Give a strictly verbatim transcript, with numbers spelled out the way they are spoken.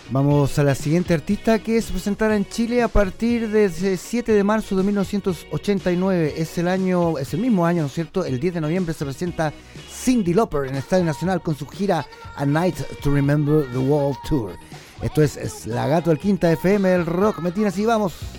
Vamos a la siguiente artista, que se presentará en Chile a partir del siete de marzo de mil novecientos ochenta y nueve. Es el año, es el mismo año, ¿no es cierto? El diez de noviembre se presenta Cyndi Lauper en el Estadio Nacional con su gira A Night to Remember the World Tour. Esto es, es La Gato del Quinta F M, el rock. Metinas y vamos.